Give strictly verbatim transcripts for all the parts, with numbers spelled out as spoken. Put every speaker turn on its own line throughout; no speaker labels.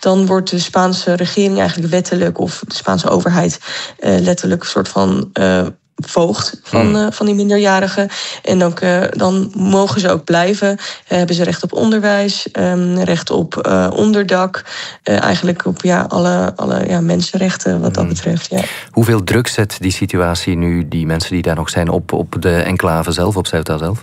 dan wordt de Spaanse regering eigenlijk wettelijk, of de Spaanse overheid uh, letterlijk een soort van Uh, voogd van, uh, van die minderjarigen. En dan, uh, dan mogen ze ook blijven. Uh, hebben ze recht op onderwijs, um, recht op uh, onderdak. Uh, eigenlijk op ja, alle, alle ja, mensenrechten wat dat betreft. Ja.
Hoeveel druk zet die situatie nu, die mensen die daar nog zijn, op, op de enclave zelf, op Ceuta zelf?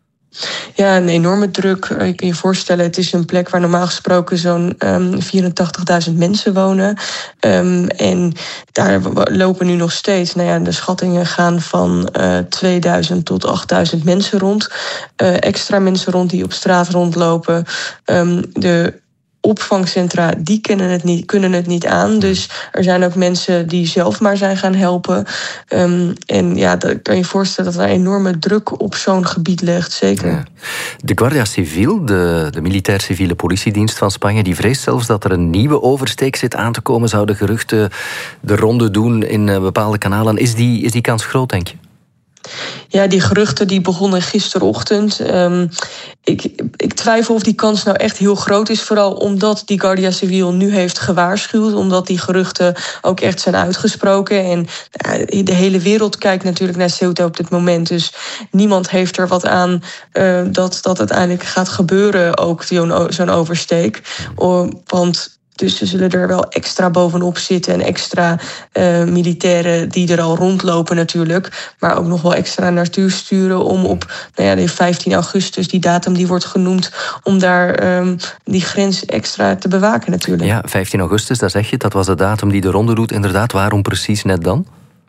Ja, een enorme druk. Je kan je voorstellen, het is een plek waar normaal gesproken zo'n um, vierentachtigduizend mensen wonen. Um, en daar lopen nu nog steeds, nou ja, de schattingen gaan van uh, tweeduizend tot achtduizend mensen rond. Uh, extra mensen rond die op straat rondlopen. Um, de opvangcentra, die kunnen het niet, kunnen het niet aan. Dus er zijn ook mensen die zelf maar zijn gaan helpen. Um, en ja, dan kan je voorstellen dat er een enorme druk op zo'n gebied ligt, zeker. Ja.
De Guardia Civil, de, de militair-civiele politiedienst van Spanje, die vreest zelfs dat er een nieuwe oversteek zit aan te komen. Zouden geruchten de ronde doen in uh, bepaalde kanalen. Is die, is die kans groot, denk je?
Ja, die geruchten die begonnen gisterochtend. Um, ik, ik twijfel of die kans nou echt heel groot is. Vooral omdat die Guardia Civil nu heeft gewaarschuwd. Omdat die geruchten ook echt zijn uitgesproken. En uh, de hele wereld kijkt natuurlijk naar Ceuta op dit moment. Dus niemand heeft er wat aan uh, dat dat uiteindelijk gaat gebeuren. Ook zo'n oversteek. Uh, want Dus ze zullen er wel extra bovenop zitten. En extra uh, militairen die er al rondlopen natuurlijk. Maar ook nog wel extra naartoe sturen om op nou ja, de vijftien augustus, die datum die wordt genoemd, om daar um, die grens extra te bewaken natuurlijk.
Ja, vijftien augustus, daar zeg je, dat was de datum die de ronde doet. Inderdaad, waarom precies net dan?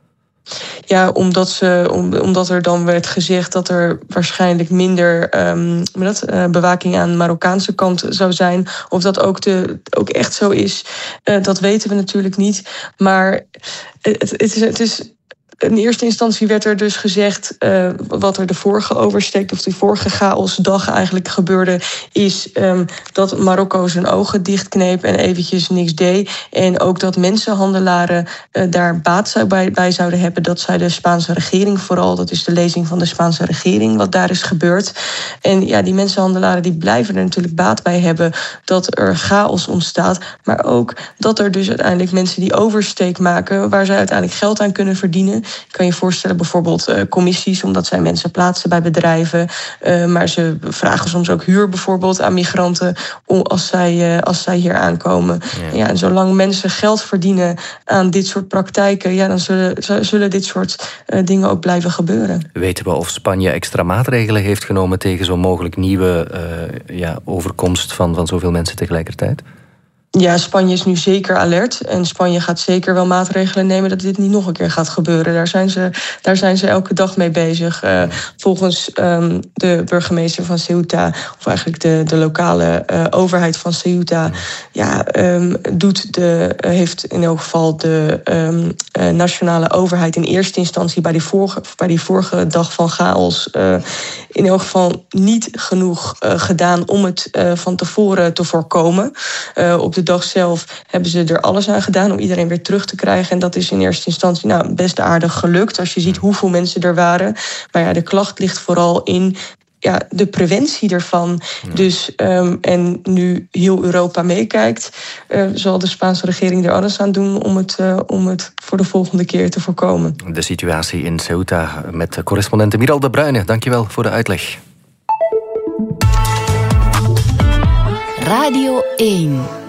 Ja, omdat, ze, om, omdat er dan werd gezegd dat er waarschijnlijk minder um, dat, uh, bewaking aan de Marokkaanse kant zou zijn. Of dat ook, de, ook echt zo is, uh, dat weten we natuurlijk niet. Maar het, het, is, het is... In eerste instantie werd er dus gezegd, uh, wat er de vorige oversteek, of de vorige chaosdag eigenlijk gebeurde, is um, dat Marokko zijn ogen dichtkneep en eventjes niks deed. En ook dat mensenhandelaren uh, daar baat bij, bij zouden hebben. Dat zei de Spaanse regering vooral. Dat is de lezing van de Spaanse regering, wat daar is gebeurd. En ja, die mensenhandelaren die blijven er natuurlijk baat bij hebben dat er chaos ontstaat. Maar ook dat er dus uiteindelijk mensen die oversteek maken, waar zij uiteindelijk geld aan kunnen verdienen. Je kan je voorstellen bijvoorbeeld uh, commissies, omdat zij mensen plaatsen bij bedrijven. Uh, maar ze vragen soms ook huur bijvoorbeeld aan migranten als zij, uh, als zij hier aankomen. Ja. Ja, en zolang mensen geld verdienen aan dit soort praktijken, ja, dan zullen, zullen dit soort uh, dingen ook blijven gebeuren.
Weten we of Spanje extra maatregelen heeft genomen tegen zo'n mogelijk nieuwe uh, ja, overkomst van, van zoveel mensen tegelijkertijd?
Ja, Spanje is nu zeker alert. En Spanje gaat zeker wel maatregelen nemen dat dit niet nog een keer gaat gebeuren. Daar zijn ze, daar zijn ze elke dag mee bezig. Uh, volgens um, de burgemeester van Ceuta, of eigenlijk de, de lokale uh, overheid van Ceuta, ja, um, doet de, uh, heeft in elk geval de um, uh, nationale overheid in eerste instantie bij die vorige, bij die vorige dag van chaos uh, in elk geval niet genoeg uh, gedaan om het uh, van tevoren te voorkomen. Uh, op de dag zelf hebben ze er alles aan gedaan om iedereen weer terug te krijgen. En dat is in eerste instantie nou, best aardig gelukt, als je ziet hoeveel mensen er waren. Maar ja, de klacht ligt vooral in ja, de preventie ervan. Ja. Dus, um, en nu heel Europa meekijkt, uh, zal de Spaanse regering er alles aan doen om het, uh, om het voor de volgende keer te voorkomen.
De situatie in Ceuta met correspondent Miral de Bruyne. Dankjewel voor de uitleg.
Radio één.